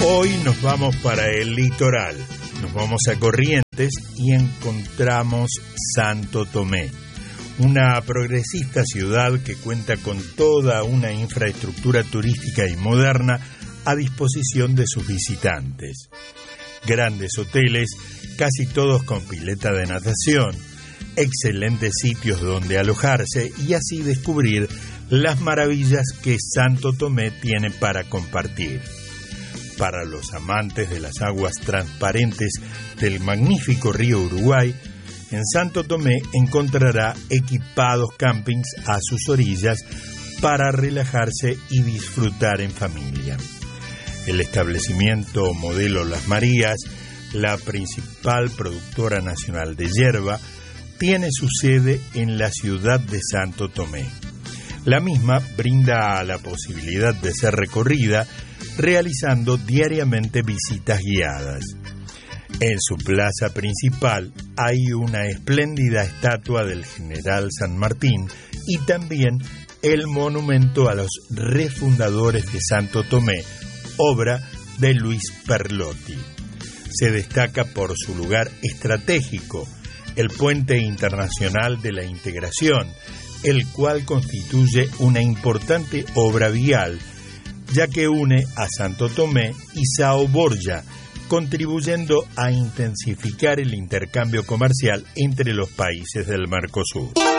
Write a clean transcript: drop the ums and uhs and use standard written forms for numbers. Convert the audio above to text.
Hoy nos vamos para el litoral, nos vamos a Corrientes y encontramos Santo Tomé, una progresista ciudad que cuenta con toda una infraestructura turística y moderna a disposición de sus visitantes. Grandes hoteles, casi todos con pileta de natación, excelentes sitios donde alojarse y así descubrir las maravillas que Santo Tomé tiene para compartir. Para los amantes de las aguas transparentes del magnífico río Uruguay, en Santo Tomé encontrará equipados campings a sus orillas para relajarse y disfrutar en familia. El establecimiento Modelo Las Marías, la principal productora nacional de yerba, tiene su sede en la ciudad de Santo Tomé. La misma brinda la posibilidad de ser recorrida realizando diariamente visitas guiadas. En su plaza principal hay una espléndida estatua del general San Martín y también el monumento a los refundadores de Santo Tomé, obra de Luis Perlotti. Se destaca por su lugar estratégico, el Puente Internacional de la Integración, el cual constituye una importante obra vial, ya que une a Santo Tomé y São Borja, contribuyendo a intensificar el intercambio comercial entre los países del Mercosur.